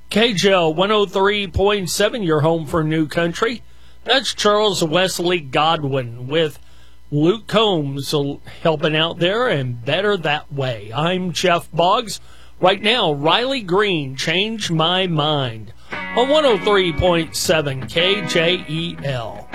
KJL 103.7, your home for New Country. That's Charles Wesley Godwin with Luke Combs helping out there, and Better That Way. I'm Jeff Boggs. Right now, Riley Green, Change My Mind on 103.7 KJEL.